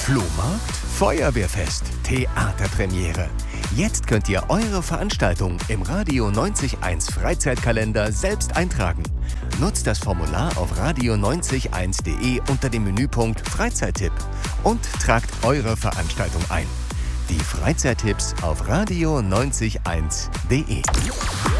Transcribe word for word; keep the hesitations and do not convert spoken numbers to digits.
Flohmarkt, Feuerwehrfest, Theaterpremiere. Jetzt könnt ihr eure Veranstaltung im Radio neunzig Komma eins Freizeitkalender selbst eintragen. Nutzt das Formular auf radio neunzig eins punkt de unter dem Menüpunkt Freizeittipp und tragt eure Veranstaltung ein. Die Freizeittipps auf radio neunzig Komma eins punkt de.